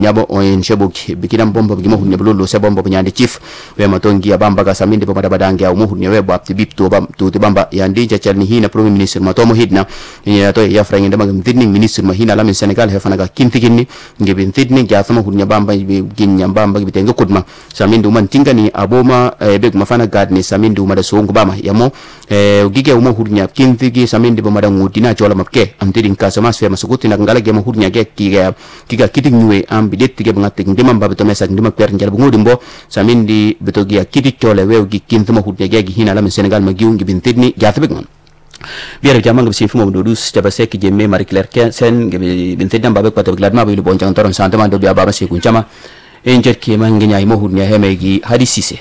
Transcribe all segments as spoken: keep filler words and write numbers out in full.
nyabo on sheboki bikidam bomba bigimo hunne bululu se bomba nyande chief we matongi abamba ga saminde bomba badange au muhunne we bapti bipto bam tu bamba yandi jachalni hina premier minister matomo hidna ya to ya frangende magam tidni minister mahina lamin Senegal he fanaga kintiginni ngebin tidni ga fama hunnya bamba be ginya bamba bitenga kudma saminde man tingani aboma be mafana gadni saminde umada songo bama yamo gige umo hunnya kintigi saminde bomba ngudina chola mapke amtidin kasamas fe masukuti na ngala ge mahunnya ge kiga kiga kitingwe am bidetti ge ngati ndima mbabe to message ndima per njal ngudi mbo samindi betogi ya kiti chole wew gi kinthuma hudde ge gi hina lam Senegal ma giungi bin tidni jaatbe ngon biara jamang bi sifu mo dudus jaba sek jemme Marie Claire sen ge bin tidna mbabe ko to gladma bi lu bonjang toron santama do biya baba sekun chama enjet ke mangenya imo hudnya hemegi hadisise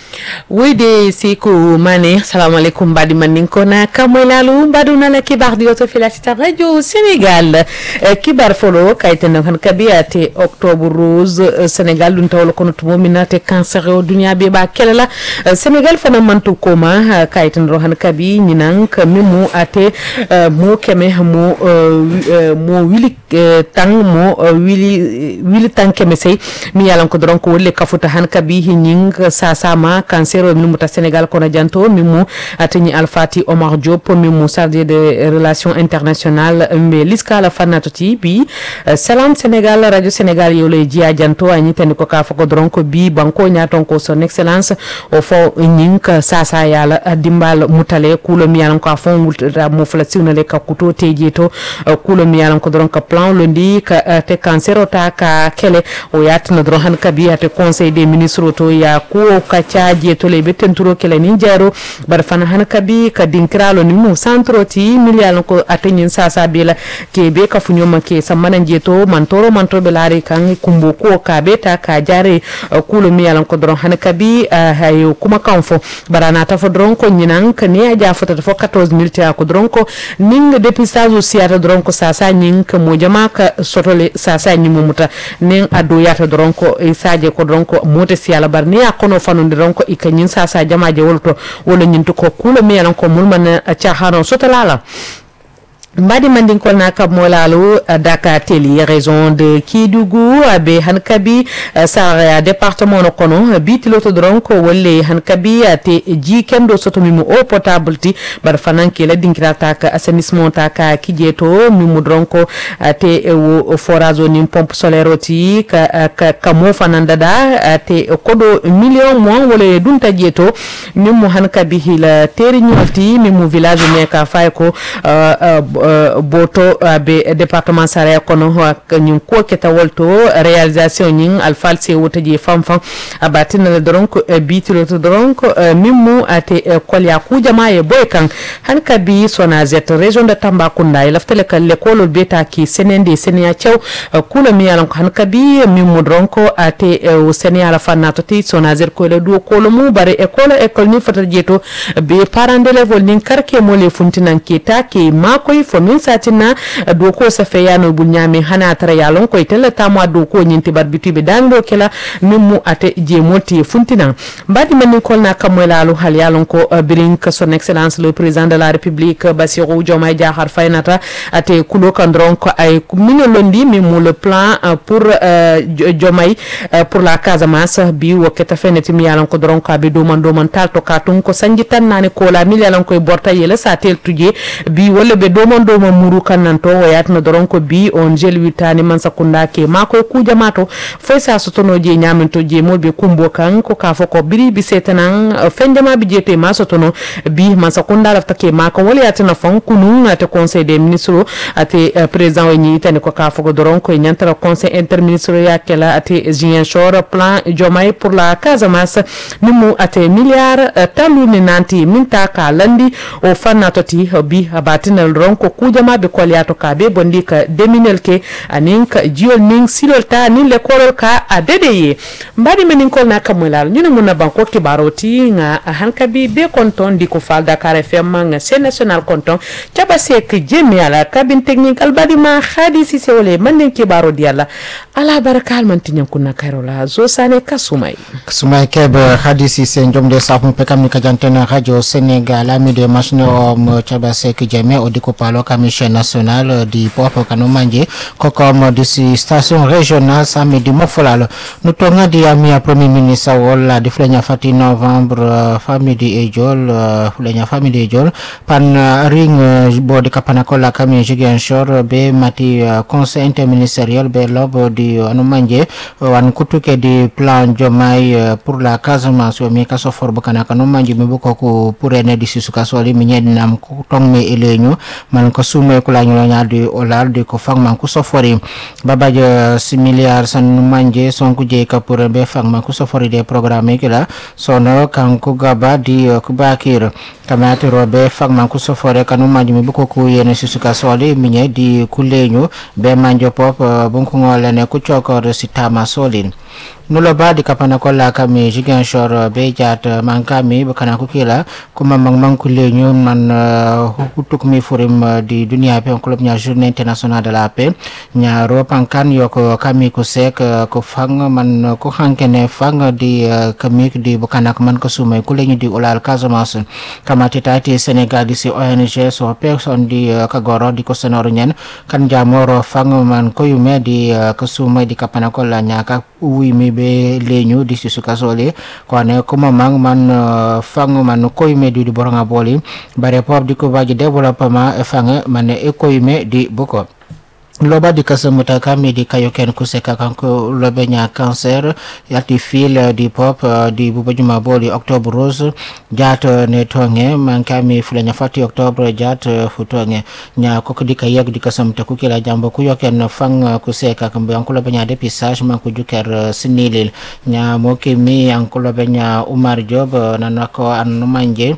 Wede siku mane salam alaikum badi maninko na kamwelalu badu na la kibar di oto filasita radio Senegal kibar folo kaitena kan kabiate Octobre Rose Senegal dun tawlo kono tumo minate cancer o dunia be ba kelela Senegal fana mantu koma kaiten rohan kabi ninan kamimu ate mo keme mo mo wili tang mo wili wili tang keme sey mi yalan ko dron ko wolle kafuta han kabi hining sasama cancer o minuta Senegal kono janto mimu ateni Alfati Omar Diop mimu chargé de relations internationales mbe liskala fanatoti bi salam Senegal radio Senegal yole jia janto ani tan ko ka fako dron ko bi banko nyaton ko son excellence o fo nyink sasa yala dimbal mutale kulo mi yalan ko fon multa mo flasiuna le ka kuto tejeto kulo mi yalan ko dron ka plan londi ka te cancer o ta ka kele o yatna dron han kabi ate conseil des ministres to ya ko ka je to le beten turo kele ni jaro bar fana han kabi ka dinkralo ni mu centro ti milial ko atenyin sasa bela ke be ka funyo make samana je to mantoro mantoro belare kan kumbo ko ka beta ka jare kulo miyalan ko dron han kabi hayo kuma kanfo barana ta fo dron ko nyinan ka ne aja fota fo quatorze mille ta ko dron ko ning dépistage aussi ata dron ko sasa ning ka mo jama ka sotole sasa ni mumuta ning ado yata dron ko e saje ko dron ko mote siala bar ne akono fanu dron ko ikanyin sasa jamaje wolto wala nyintu ko kulo mi yalan ko mulman cha haron sotalala Mbadi mandin ko naka molalo Dakar Teli raison de Kidougou be hankabi sa département no kono bitilo to dronko wolle hankabi ate ji kendo soto mimu eau potable ti bar fananke la dinkrata ka assainissement ta ka kijeto mimu dronko ate o forage ni pompe solaire ti ka ka, ka mo fanandada ate kodo million mo wala dunta jeto mimu hankabi hila teri nyofti mimu village ne ka fay ko uh, uh, Uh, boto uh, be département Saraya kono nyum ko keta wolto réalisation nying alfalse wotaje famfam abatina le dronko uh, bitilo to dronko uh, mimu ate uh, kolya ku jama e boy kan hanka bi sona zet région de Tambacounda ilaftele kal l'école beta ki senende senia chaw uh, kula mi yalan ko hanka bi mimu dronko ate uh, senia la fanato ti sona zet ko le do ko lo mu bare école école ni fata jeto be parent d'élève nin karke mo le funtinan keta ke makoy fo min satina doko sa feyano bunyami hana tara yalon ko itela tamwa doko nyinti barbitu be dando kala mimu ate je moti funtina mbadi man ko na kamwelalu hal yalon ko birin ka son excellence le président de la république Bassirou Diomaye Diakhar Faye nata ate kulo kandron ko ay mino londi mimu le plan pour Diomaye pour la Casamance bi woketa feneti mi yalon ko dron ko be do man do man tal to katun ko sanjitan nane ko la mi yalon ko borta yele sa tel tuje bi wala be do man do man muru kananto wayatna doron ko bi on jelwitani man sakunda ke mako ku jamato fay sa sotono je nyaminto je molbe kumbo kan ko ka foko biri bi setanan fendema bi jete ma sotono bi man sakunda lafta ke mako wala yatna fon kunu ate conseil des ministres ate uh, président woni tane ko ka foko doron ko nyantara conseil interministériel yakela ate Julien Chor plan Diomaye pour la Casamance numu ate milliard uh, talu ni nanti minta ka landi o fanatoti bi abatina doron ko kujama be kolyato ka be bondi ka deminel ke anin ka jiol ning silol ta nin le kolol ka adedeye mbadi menin kol na kamulal ñu mun na banko ki baroti nga hanka bi be konton di ko fal Dakar F M nga sen national konton taba sek jemi ala cabine technique albadi ma khadi si sewle man nen ki baro di ala ala barakal man tinyan kunna karola zo sane kasumay kasumay keb khadi si sen jomde safum pekam ni ka jantena radio Sénégal ami de machine om taba sek jemi o di ko palo lo commission nationale di Popo Kanumanje kokom di si station régionale sami di Mofolalo nutonga di amia premier ministre wala di flenya fati novembre famille di Ejol flenya famille di Ejol pan ring bo di kapanakola kami Ziguinchor be mati conseil interministériel be lobo di Anumanje wan kutuke di plan Jomai pour la Casamance mi kaso for bokana Kanumanje mi boko ku purene di suka soli mi nyednam ku tongme elenyu man ko sume ko la nyonya di olal di ko fang man ku sofori babaje similar san manje son ku je ka pour be fang man ku sofori de programme kila sono kan ku gaba di ku bakir kamati robe fang man ku sofori Kanumanje mi boko ku yene suka soli mi nye di kulenyu be manjo pop bunku ngolene ku chokor sitama solin nulo ba di kapana kola kami Ziguinchor be jat mankami bakana kukila kuma mang mang kulenyu man hutuk mi forum di dunia pe club nya journée internationale de la paix nya ro pankan yoko kami kusek ko fang man ko hankene fang di kami di bakana man ko sumay kulenyu di olal Casamance kamati tati Senegal di si O N G so person di kagoro di ko senor nyen kan jamoro fang man ko yume di kasumay di kapana kola nya ka uwi mi be lenyu di suka sole ko ne ko mamang man uh, fangu man ko yime di boronga boli bare pop di ko baji development e fanga man e ko yime di boko loba di kasamuta kami di kayoken kuseka kanko lobe nya cancer yati fil di pop di bubajuma boli octobre rose jat ne tonge man kami fulanya fati octobre jat futonge nya ko di kayek di kasamuta kukila jambo kuyoken fang kuseka kambe anko lobe nya dépistage man ko juker sinilil nya mokimi anko lobe nya Umar Job nanako an manje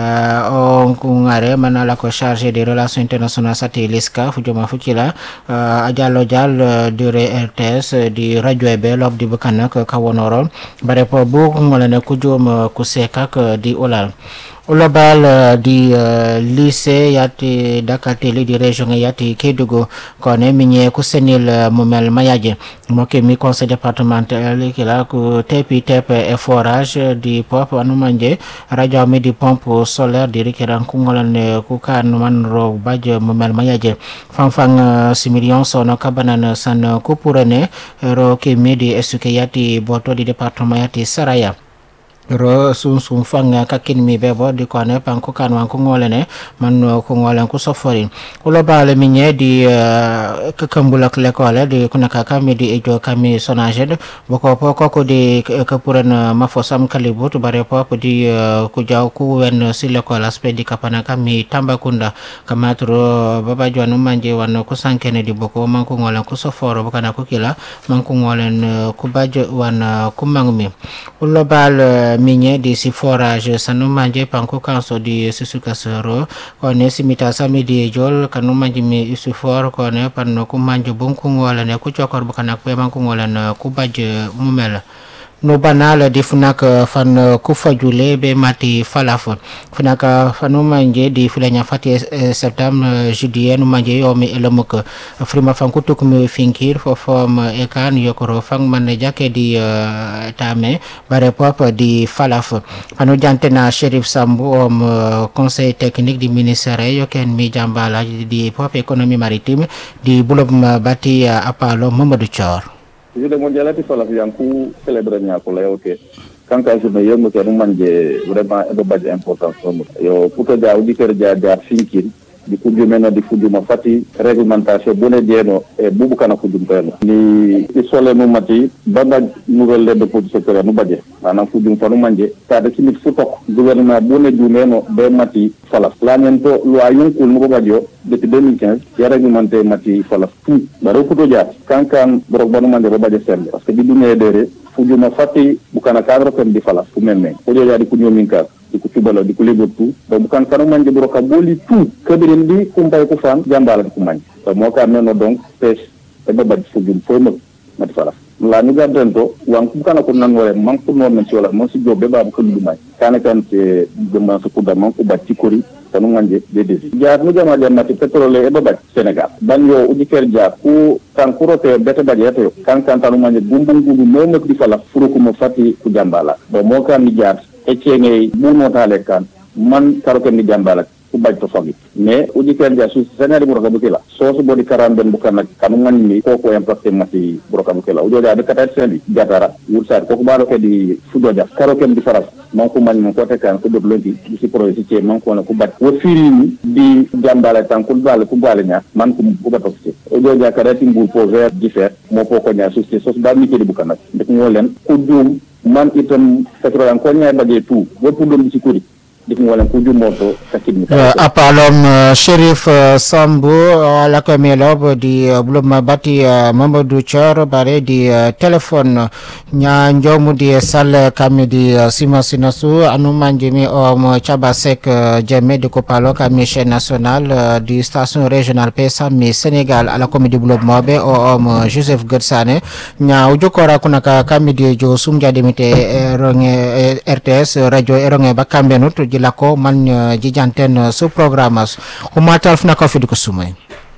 uh, on kungare manala ko chargé des relations internationales satellite fujuma fukila Uh, ajalo jal uh, di R T S uh, di radio be lob di bekana ke kawonoro bare po bu ngolane kujum uh, kuseka ke di olal olabal uh, di uh, lycée yati dakateli di région yati Kédougou kone minye kusenil uh, mumel mayaje moke mi conseil départemental kila ku tepi tepe e forage di pop anumanje radio mi di pompe solaire di rikiran kungolane ku kan man ro baje mumel mayaje fanfang uh, similion sono kabanan san kupurene ro kemi di esuke yati boto di département yati Saraya ro sun sun fanga kakin mi bebo di kone panko kan wan ko ngolene man ko ngolen ko soforin ulo bale mi nye di uh, kekambulak lekole di kunaka kami di ejo kami sonage boko poko ko di kepuren uh, mafosam kalibut bare pop di uh, ku jaw ku wen si lekole aspect di kapana kami Tambakunda kamatro baba jonu manje wan ko sankene di boko man ko ngolen ko soforo bokana ko kila man ko ngolen uh, ku bajo wan uh, ku mangmi ulo bale minye di si forage sanu manje panko kanso di susuka soro kone simita sami di jol kanu manje mi isu for kone panno ku manje bunku ngola ne ku chokor bukana ku man ku ngola na ku baje mumela no banala di funaka fan kufajule be mati falafon funaka fanu manje di fulanya fati eh, septembre juillet no manje yo mi elamuk frima fan kutuk mi finkir fo form ekan yokoro fang man jake di uh, tame bare pop di falaf fanu jantena Cherif Sambou om uh, conseil technique di ministère yo ken mi jambala di pop économie maritime di bulob bati uh, apalo Mamadou Thior Journée mondiale di falaf yanku célébrer ñako la yoke kanka journée yo mo ko manje vraiment e do badje importance yo puto da udi ker ja da finkin di kuju mena di kuju ma fati réglementation bone dieno e bubu kana kuju teno ni isole no mati banda nouvelle de pour secteur no badje manam kuju fanu manje ta da kimit futok gouvernement bone du meno be mati falaf la ñento loi yonkul no badjo depuis deux mille quinze ya réglementé mati falaf tout baro futo ja kankan borok banu manje ba badje sembe parce que di dumé dere kuju ma fati bukana cadre ken di falaf fu melne ko joja di kuju minka di ko tubalo di ko libertu do bukan kanu manje boroka boli tout kebirin di kumbay ko fan jambala ko manje to mo ka meno donc pes e ba bad fujum fo mo mati falaf la ñu gadento wan ku kana ko nan wore man ko non men ci wala mo ci jobbe ba ko du may kana kan ci demba su ko da man ko batti kori tanu manje de de jaar mu jama dem mati pétrole e ba bad Sénégal ban yo uji ker ja ku kan ko rote bete baje to kan kan tanu manje bumbum bubu mo nek di falaf furu ko mo fati ku jambala do mo kan ni jaar e cengey bu notale kan man karo ken ni jambala ku baj to fagi mais uji ken ja su senari buraka bukila so so bodi karamben bukana kanu ngani ko ko impacté mati buraka bukila ujo ja de kata sendi gatara wursar ko balo ke di fudo ja karo ken di faras man ko man ko te kan ko do lonti ci projet ci man ko na ku baj wo firi di jambale tan ku bal ku bal nya man ko bu bato ci ujo ja kata timbul po ver di fer mo ko ko nya su ci so ba mi ke di bukana de ko len ku dum man itam petrol ko nya baje tout wo pundum ci kuri Uh, apalom uh, Sheriff uh, Sambu uh, la komelob di uh, blum bati uh, Mamadou Chor bare di uh, telefon nya njomu di sal kami di uh, Sima Sinasu anu manjimi om Chabasek uh, jeme di kopalo kami chaîne nationale uh, di station régionale pesa mi Sénégal ala comédie blum mobe o om uh, Joseph Gersane nya ujokora kunaka kami di jo sumja demite eronge R T S radio eronge bakambenut jilako man uh, jijanten uh, su programas humatal fna ko fidu ko sumay